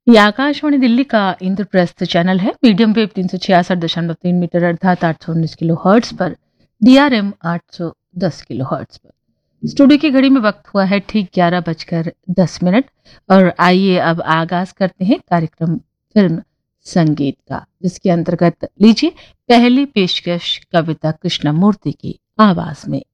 ये आकाशवाणी दिल्ली का इंद्रप्रस्थ चैनल है। मीडियम वेव 366.3 मीटर अर्थात 819 किलो हर्ट्ज पर, DRM 810 किलो हर्ट्ज पर। स्टूडियो की घड़ी में वक्त हुआ है ठीक 11:10 और आइए अब आगाज करते हैं कार्यक्रम फिल्म संगीत का, जिसके अंतर्गत लीजिए पहली पेशकश कविता कृष्णमूर्ति की आवाज में।